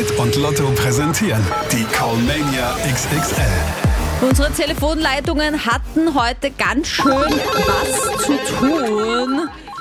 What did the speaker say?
Hit und Lotto präsentieren die Callmania XXL. Unsere Telefonleitungen hatten heute ganz schön was zu tun.